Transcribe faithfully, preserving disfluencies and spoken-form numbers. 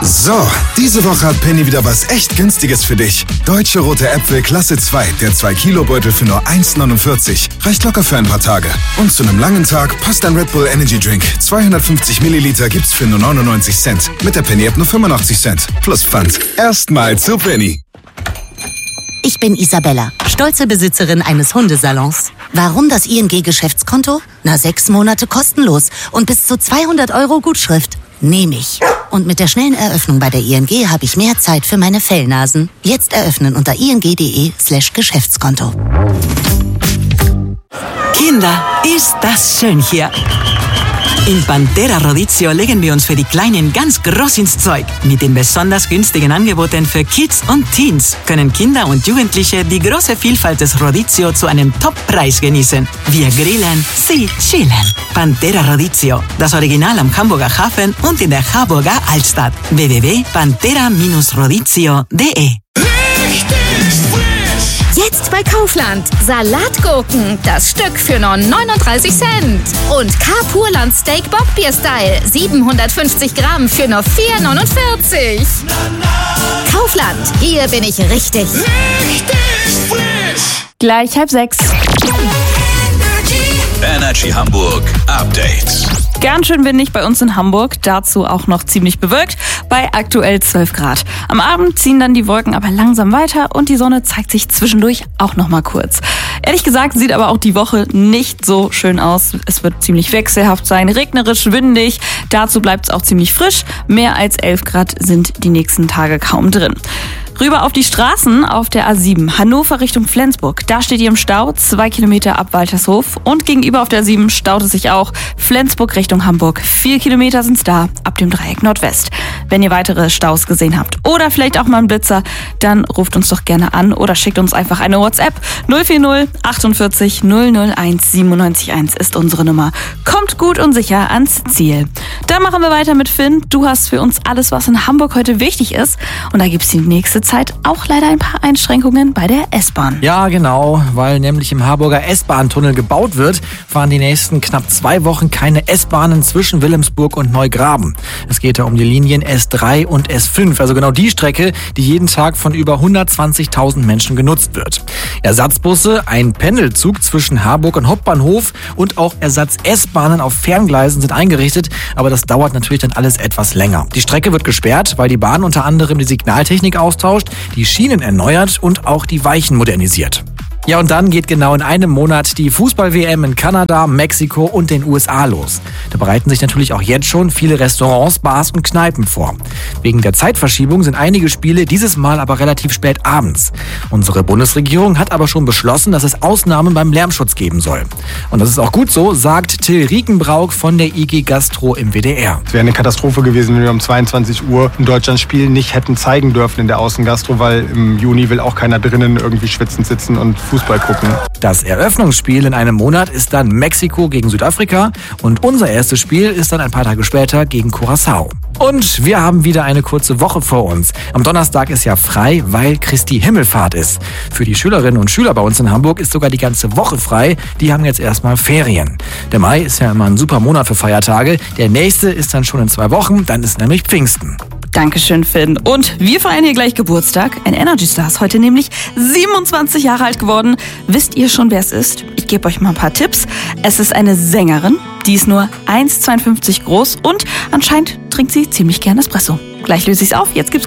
So, diese Woche hat Penny wieder was echt Günstiges für dich. Deutsche rote Äpfel Klasse zwei, der zwei Kilo Beutel für nur eins neunundvierzig. Reicht locker für ein paar Tage. Und zu einem langen Tag passt ein Red Bull Energy Drink. zweihundertfünfzig Milliliter gibt's für nur neunundneunzig Cent. Mit der Penny App nur fünfundachtzig Cent. Plus Pfand. Erstmal zu Penny. Ich bin Isabella, stolze Besitzerin eines Hundesalons. Warum das I N G-Geschäftskonto? Na, sechs Monate kostenlos und bis zu zweihundert Euro Gutschrift. Nehme ich. Und mit der schnellen Eröffnung bei der I N G habe ich mehr Zeit für meine Fellnasen. Jetzt eröffnen unter ing.de slash Geschäftskonto. Kinder, ist das schön hier. In Pantera Rodizio legen wir uns für die Kleinen ganz groß ins Zeug. Mit den besonders günstigen Angeboten für Kids und Teens können Kinder und Jugendliche die große Vielfalt des Rodizio zu einem Top-Preis genießen. Wir grillen, sie chillen. Pantera Rodizio, das Original am Hamburger Hafen und in der Harburger Altstadt. w w w punkt pantera rodizio punkt de. Jetzt bei Kaufland. Salatgurken, das Stück für nur neununddreißig Cent. Und K-Purland Steak Bockbier Style, siebenhundertfünfzig Gramm für nur vier neunundvierzig. Kaufland, hier bin ich richtig. Richtig frisch. Gleich halb sechs. Energy Hamburg Update. Ganz schön windig bei uns in Hamburg, dazu auch noch ziemlich bewölkt, bei aktuell zwölf Grad. Am Abend ziehen dann die Wolken aber langsam weiter und die Sonne zeigt sich zwischendurch auch noch mal kurz. Ehrlich gesagt sieht aber auch die Woche nicht so schön aus. Es wird ziemlich wechselhaft sein, regnerisch, windig, dazu bleibt es auch ziemlich frisch. Mehr als elf Grad sind die nächsten Tage kaum drin. Rüber auf die Straßen auf der A sieben, Hannover Richtung Flensburg. Da steht ihr im Stau, zwei Kilometer ab Waltershof. Und gegenüber auf der A sieben staut es sich auch. Flensburg Richtung Hamburg, vier Kilometer sind's da, ab dem Dreieck Nordwest. Wenn ihr weitere Staus gesehen habt oder vielleicht auch mal einen Blitzer, dann ruft uns doch gerne an oder schickt uns einfach eine WhatsApp. null vier null achtundvierzig null null eins siebenundneunzig eins ist unsere Nummer. Kommt gut und sicher ans Ziel. Dann machen wir weiter mit Finn. Du hast für uns alles, was in Hamburg heute wichtig ist. Und da gibt's die nächste Zeit auch leider ein paar Einschränkungen bei der S-Bahn. Ja, genau, weil nämlich im Harburger S-Bahn-Tunnel gebaut wird, fahren die nächsten knapp zwei Wochen keine S-Bahnen zwischen Wilhelmsburg und Neugraben. Es geht da um die Linien S drei und S fünf, also genau die Strecke, die jeden Tag von über hundertzwanzigtausend Menschen genutzt wird. Ersatzbusse, ein Pendelzug zwischen Harburg und Hauptbahnhof und auch Ersatz-S-Bahnen auf Ferngleisen sind eingerichtet, aber das dauert natürlich dann alles etwas länger. Die Strecke wird gesperrt, weil die Bahn unter anderem die Signaltechnik austauscht, die Schienen erneuert und auch die Weichen modernisiert. Ja, und dann geht genau in einem Monat die Fußball-W M in Kanada, Mexiko und den U S A los. Da bereiten sich natürlich auch jetzt schon viele Restaurants, Bars und Kneipen vor. Wegen der Zeitverschiebung sind einige Spiele dieses Mal aber relativ spät abends. Unsere Bundesregierung hat aber schon beschlossen, dass es Ausnahmen beim Lärmschutz geben soll. Und das ist auch gut so, sagt Till Riekenbrauch von der I G Gastro im W D R. Es wäre eine Katastrophe gewesen, wenn wir um zweiundzwanzig Uhr in Deutschland Spiel nicht hätten zeigen dürfen in der Außengastro, weil im Juni will auch keiner drinnen irgendwie schwitzend sitzen und Fußball gucken. Das Eröffnungsspiel in einem Monat ist dann Mexiko gegen Südafrika und unser erstes Spiel ist dann ein paar Tage später gegen Curaçao. Und wir haben wieder eine kurze Woche vor uns. Am Donnerstag ist ja frei, weil Christi Himmelfahrt ist. Für die Schülerinnen und Schüler bei uns in Hamburg ist sogar die ganze Woche frei. Die haben jetzt erstmal Ferien. Der Mai ist ja immer ein super Monat für Feiertage. Der nächste ist dann schon in zwei Wochen, dann ist nämlich Pfingsten. Dankeschön, Finn. Und wir feiern hier gleich Geburtstag. Ein Energy Star ist heute nämlich siebenundzwanzig Jahre alt geworden. Wisst ihr schon, wer es ist? Ich gebe euch mal ein paar Tipps. Es ist eine Sängerin, die ist nur eins Komma zweiundfünfzig groß und anscheinend trinkt sie ziemlich gern Espresso. Gleich löse ich es auf, jetzt gibt's